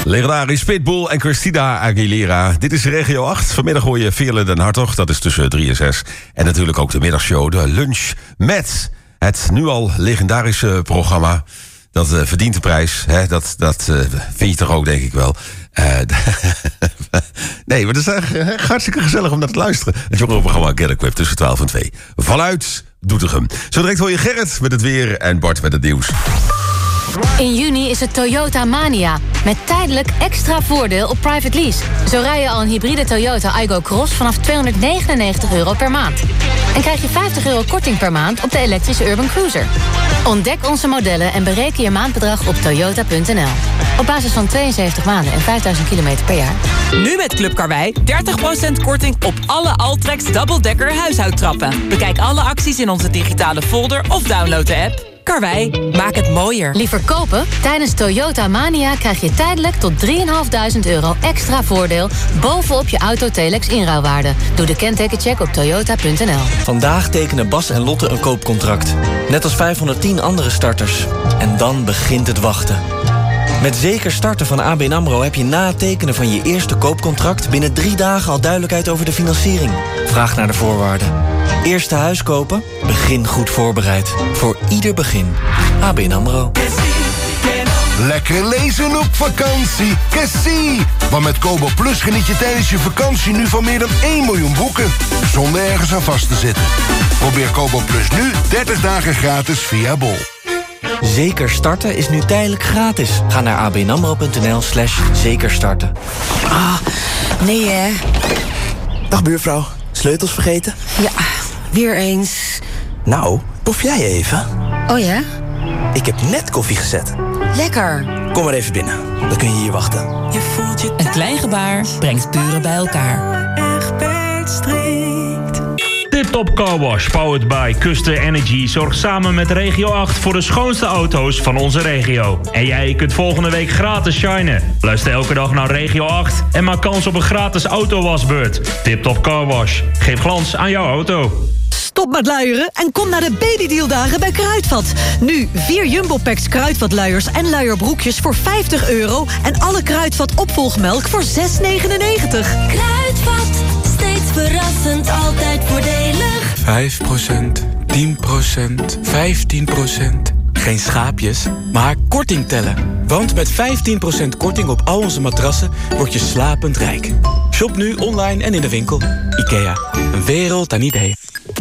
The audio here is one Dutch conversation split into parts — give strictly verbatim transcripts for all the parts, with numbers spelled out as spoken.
Legendarisch Pitbull en Christina Aguilera. Dit is Regio acht. Vanmiddag hoor je Veerle Den Hartog. Dat is tussen drie en zes. En natuurlijk ook de middagshow, de lunch met het nu al legendarische programma. Dat uh, verdient de prijs. Hè? Dat, dat uh, vind je toch ook, denk ik wel. Uh, nee, maar het is uh, hartstikke gezellig om naar te luisteren. Het jongerenprogramma Get Equipped tussen twaalf en twee. Vanuit Doetinchem. Zo direct hoor je Gerrit met het weer en Bart met het nieuws. In juni is het Toyota Mania. Met tijdelijk extra voordeel op private lease. Zo rij je al een hybride Toyota Aygo Cross vanaf tweehonderdnegenennegentig euro per maand. En krijg je vijftig euro korting per maand op de elektrische Urban Cruiser. Ontdek onze modellen en bereken je maandbedrag op toyota punt n l. Op basis van tweeënzeventig maanden en vijfduizend kilometer per jaar. Nu met Club Karwei dertig procent korting op alle Altrex Double-Decker huishoudtrappen. Bekijk alle acties in onze digitale folder of download de app. Karwei, maak het mooier. Liever kopen? Tijdens Toyota Mania krijg je tijdelijk tot drieduizend vijfhonderd euro extra voordeel bovenop je Autotelex inruilwaarde. Doe de kentekencheck op toyota punt n l. Vandaag tekenen Bas en Lotte een koopcontract. Net als vijfhonderdtien andere starters. En dan begint het wachten. Met Zeker Starten van A B N AMRO heb je na het tekenen van je eerste koopcontract binnen drie dagen al duidelijkheid over de financiering. Vraag naar de voorwaarden. Eerste huis kopen? Begin goed voorbereid. Voor ieder begin. A B N AMRO. Lekker lezen op vakantie. Cassie! Want met Kobo Plus geniet je tijdens je vakantie nu van meer dan één miljoen boeken. Zonder ergens aan vast te zitten. Probeer Kobo Plus nu dertig dagen gratis via Bol. Zeker Starten is nu tijdelijk gratis. Ga naar abnamro punt n l slash zeker starten. Ah, nee hè. Dag buurvrouw, sleutels vergeten? Ja, weer eens. Nou, proef jij even? Oh ja? Ik heb net koffie gezet. Lekker. Kom maar even binnen, dan kun je hier wachten. Je voelt je een klein gebaar brengt buren bij elkaar. Egberts strikt. Tip-top Car Wash, powered by Custer Energy, zorgt samen met Regio acht voor de schoonste auto's van onze regio. En jij kunt volgende week gratis shinen. Luister elke dag naar Regio acht en maak kans op een gratis autowasbeurt. Tip-top Car Wash, geef glans aan jouw auto. Stop met luieren en kom naar de babydealdagen bij Kruidvat. Nu vier Jumbo Packs Kruidvatluiers en luierbroekjes voor vijftig euro... en alle Kruidvat opvolgmelk voor zes negenennegentig. Kruidvat, steeds verrassend, altijd voordelig. vijf procent, tien procent, vijftien procent. Geen schaapjes, maar korting tellen. Want met vijftien procent korting op al onze matrassen word je slapend rijk. Shop nu online en in de winkel. IKEA, een wereld aan ideeën.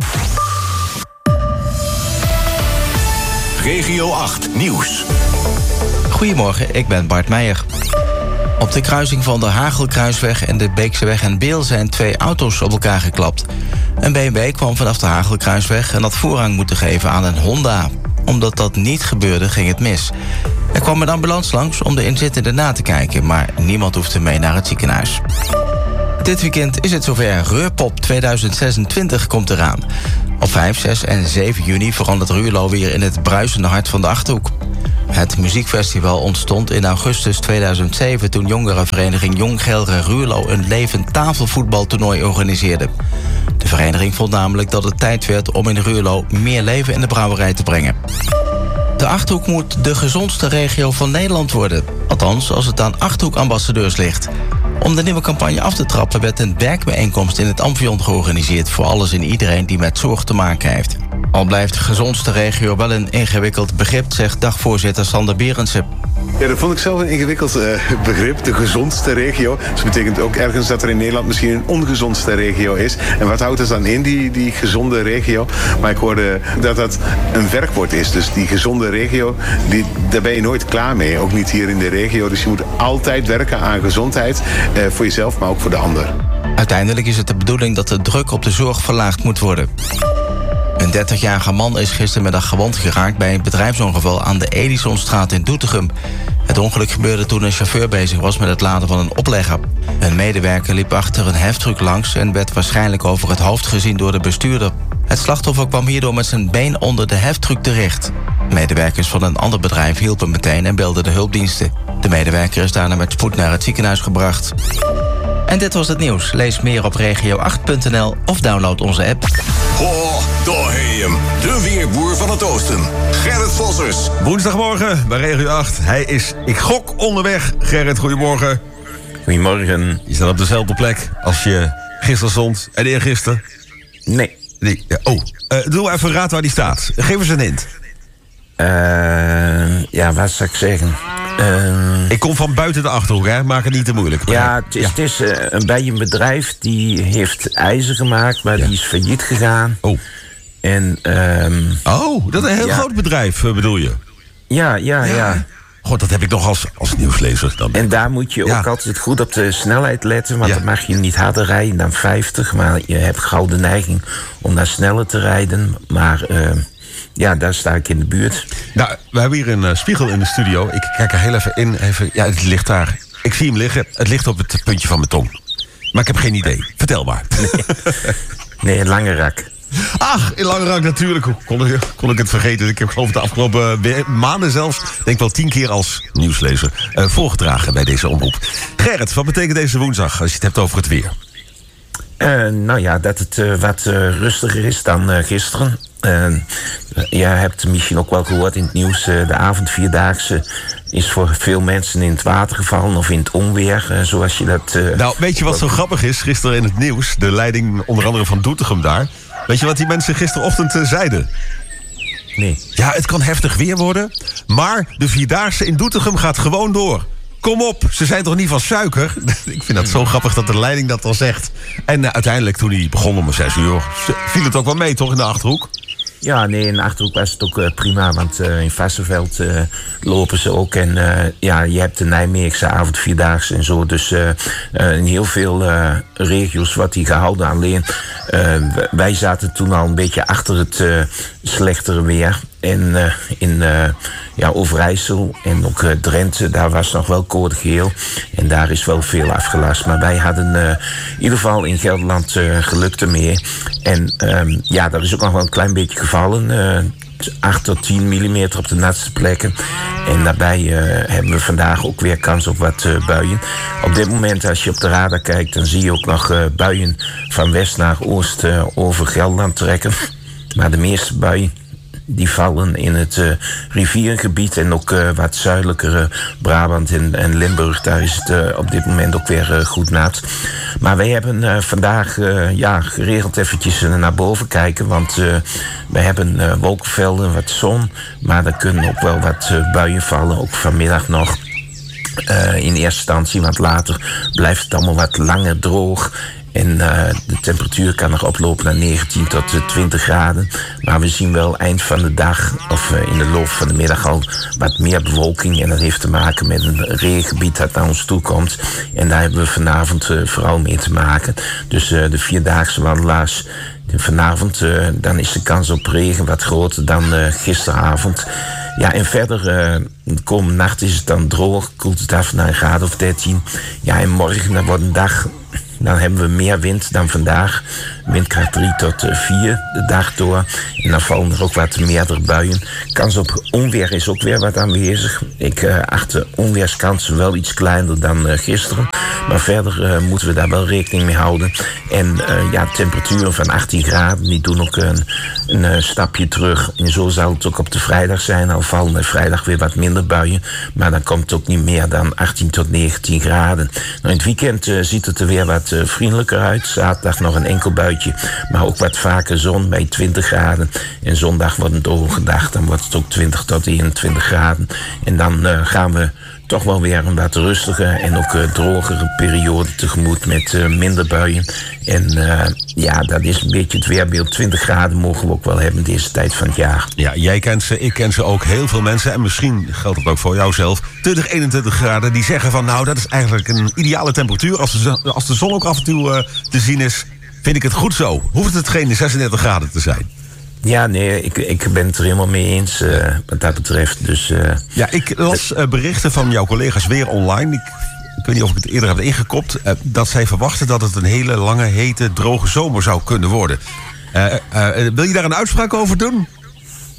Regio acht Nieuws. Goedemorgen, ik ben Bart Meijer. Op de kruising van de Hagelkruisweg en de Beekseweg en Beel zijn twee auto's op elkaar geklapt. Een B M W kwam vanaf de Hagelkruisweg en had voorrang moeten geven aan een Honda. Omdat dat niet gebeurde, ging het mis. Er kwam een ambulance langs om de inzittenden na te kijken, maar niemand hoefde mee naar het ziekenhuis. Dit weekend is het zover. Reurpop tweeduizend zesentwintig komt eraan. Op vijf, zes en zeven juni verandert Ruurlo weer in het bruisende hart van de Achterhoek. Het muziekfestival ontstond in augustus tweeduizend zeven... toen jongerenvereniging Jong Gelre Ruurlo een levend tafelvoetbaltoernooi organiseerde. De vereniging vond namelijk dat het tijd werd om in Ruurlo meer leven in de brouwerij te brengen. De Achterhoek moet de gezondste regio van Nederland worden. Althans, als het aan Achterhoek-ambassadeurs ligt. Om de nieuwe campagne af te trappen werd een werkbijeenkomst in het Amphion georganiseerd voor alles en iedereen die met zorg te maken heeft. Al blijft de gezondste regio wel een ingewikkeld begrip, zegt dagvoorzitter Sander Berendsen. Ja, dat vond ik zelf een ingewikkeld uh, begrip, de gezondste regio. Dus dat betekent ook ergens dat er in Nederland misschien een ongezondste regio is. En wat houdt het dan in, die, die gezonde regio? Maar ik hoorde dat dat een werkwoord is. Dus die gezonde regio, die, daar ben je nooit klaar mee. Ook niet hier in de regio. Dus je moet altijd werken aan gezondheid. Uh, voor jezelf, maar ook voor de ander. Uiteindelijk is het de bedoeling dat de druk op de zorg verlaagd moet worden. Een dertigjarige man is gistermiddag gewond geraakt bij een bedrijfsongeval aan de Edisonstraat in Doetinchem. Het ongeluk gebeurde toen een chauffeur bezig was met het laden van een oplegger. Een medewerker liep achter een heftruck langs en werd waarschijnlijk over het hoofd gezien door de bestuurder. Het slachtoffer kwam hierdoor met zijn been onder de heftruck terecht. Medewerkers van een ander bedrijf hielpen meteen en belden de hulpdiensten. De medewerker is daarna met spoed naar het ziekenhuis gebracht. En dit was het nieuws. Lees meer op regio acht punt n l of download onze app. Oh, daar heet hem. De weerboer van het oosten. Gerrit Vossers. Woensdagmorgen bij Regio acht. Hij is, ik gok, onderweg. Gerrit, goedemorgen. Goedemorgen. Je staat op dezelfde plek als je gisteren stond en eergisteren? Nee. nee. Oh, uh, doe even raad waar die staat. Geef eens een hint. Uh, ja, wat zou ik zeggen? Uh, ik kom van buiten de Achterhoek, hè? Maak het niet te moeilijk. Ja, het is, ja. Het is uh, een, bij een bedrijf die heeft ijzer gemaakt, maar ja. die is failliet gegaan. Oh. En, um, oh, dat is een heel ja. groot bedrijf, bedoel je? Ja, ja, ja. ja. God, dat heb ik nog als, als nieuwslezer. Dan. En daar moet je ja. ook altijd goed op de snelheid letten. Want ja. dan mag je niet harder rijden dan vijftig. Maar je hebt gauw de neiging om naar sneller te rijden. Maar uh, ja, daar sta ik in de buurt. Nou, we hebben hier een uh, spiegel in de studio. Ik kijk er heel even in. Even, ja, het ligt daar. Ik zie hem liggen. Het ligt op het puntje van mijn tong. Maar ik heb geen idee. Vertel maar. Nee, nee een lange rak. Ach, in Langerak natuurlijk. Hoe kon ik, kon ik het vergeten? Ik heb geloof ik de afgelopen uh, maanden zelfs, denk wel tien keer als nieuwslezer, uh, voorgedragen bij deze omroep. Gerrit, wat betekent deze woensdag als je het hebt over het weer? Uh, nou ja, dat het uh, wat uh, rustiger is dan uh, gisteren. Uh, je hebt misschien ook wel gehoord in het nieuws, uh, de avondvierdaagse is voor veel mensen in het water gevallen of in het onweer, uh, zoals je dat... Uh, nou, weet je wat zo grappig is? Gisteren in het nieuws, de leiding onder andere van Doetinchem daar. Weet je wat die mensen gisterochtend uh, zeiden? Nee. Ja, het kan heftig weer worden, maar de Vierdaagse in Doetinchem gaat gewoon door. Kom op, ze zijn toch niet van suiker? Ik vind dat zo grappig dat de leiding dat al zegt. En uh, uiteindelijk, toen hij begon om zes uur, viel het ook wel mee, toch, in de Achterhoek? Ja, nee, in de Achterhoek was het ook uh, prima, want uh, in Vassenveld uh, lopen ze ook. En uh, ja, je hebt de Nijmeegse avondvierdaagse en zo. Dus uh, uh, in heel veel uh, regio's wordt die gehouden. Alleen, uh, wij zaten toen al een beetje achter het uh, slechtere weer. En uh, in uh, ja, Overijssel en ook uh, Drenthe, daar was nog wel code geel. En daar is wel veel afgelast. Maar wij hadden uh, in ieder geval in Gelderland uh, geluk ermee. En um, ja, daar is ook nog wel een klein beetje gevallen. Uh, acht tot tien millimeter op de natste plekken. En daarbij uh, hebben we vandaag ook weer kans op wat uh, buien. Op dit moment, als je op de radar kijkt, dan zie je ook nog uh, buien van west naar oost uh, over Gelderland trekken. Maar de meeste buien die vallen in het uh, rivierengebied en ook uh, wat zuidelijkere Brabant en, en Limburg. Daar is het uh, op dit moment ook weer uh, goed nat. Maar wij hebben uh, vandaag uh, ja, geregeld eventjes uh, naar boven kijken. Want uh, we hebben uh, wolkenvelden, wat zon. Maar er kunnen ook wel wat uh, buien vallen, ook vanmiddag nog. Uh, in eerste instantie, want later blijft het allemaal wat langer droog. En uh, de temperatuur kan nog oplopen naar negentien tot twintig graden. Maar we zien wel eind van de dag of uh, in de loop van de middag al wat meer bewolking. En dat heeft te maken met een regengebied dat naar ons toe komt. En daar hebben we vanavond uh, vooral mee te maken. Dus uh, de vierdaagse wandelaars, vanavond uh, dan is de kans op regen wat groter dan uh, gisteravond. Ja, en verder, uh, de komende nacht is het dan droog, koelt het af naar een graad of dertien. Ja, en morgen dan wordt een dag, dan hebben we meer wind dan vandaag. Windkracht drie tot vier de dag door. En dan vallen er ook wat meerdere buien. Kans op onweer is ook weer wat aanwezig. Ik uh, acht de onweerskansen wel iets kleiner dan uh, gisteren. Maar verder uh, moeten we daar wel rekening mee houden. En uh, ja, temperaturen van achttien graden, die doen ook een, een uh, stapje terug. En zo zal het ook op de vrijdag zijn. Al vallen er vrijdag weer wat minder buien. Maar dan komt het ook niet meer dan achttien tot negentien graden. Nou, in het weekend uh, ziet het er weer wat uh, vriendelijker uit. Zaterdag nog een enkel buitje. Maar ook wat vaker zon bij twintig graden. En zondag wordt het overdag. Dan wordt het ook twintig tot eenentwintig graden. En dan uh, gaan we toch wel weer een wat rustige en ook uh, drogere periode tegemoet met uh, minder buien. En uh, ja, dat is een beetje het weerbeeld. twintig graden mogen we ook wel hebben deze tijd van het jaar. Ja, jij kent ze, ik ken ze ook. Heel veel mensen, en misschien geldt het ook voor jou zelf, twintig, eenentwintig graden, die zeggen van nou, dat is eigenlijk een ideale temperatuur. Als de, als de zon ook af en toe uh, te zien is, vind ik het goed zo. Hoeft het geen zesendertig graden te zijn? Ja, nee, ik, ik ben het er helemaal mee eens uh, wat dat betreft. Dus, uh, ja, ik las uh, berichten van jouw collega's weer online. Ik, ik weet niet of ik het eerder heb ingekopt. Uh, dat zij verwachten dat het een hele lange, hete, droge zomer zou kunnen worden. Uh, uh, wil je daar een uitspraak over doen?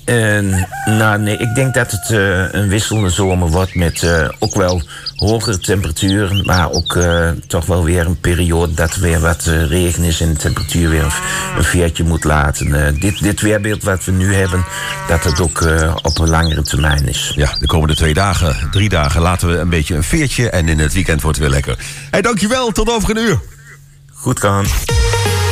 En, nou nee, ik denk dat het uh, een wisselende zomer wordt met uh, ook wel hogere temperaturen, maar ook uh, toch wel weer een periode dat er weer wat uh, regen is en de temperatuur weer een, een veertje moet laten. Uh, dit, dit weerbeeld wat we nu hebben, dat het ook uh, op een langere termijn is. Ja, de komende twee dagen, drie dagen laten we een beetje een veertje en in het weekend wordt het weer lekker. Hey, dankjewel, tot over een uur. Goed gaan.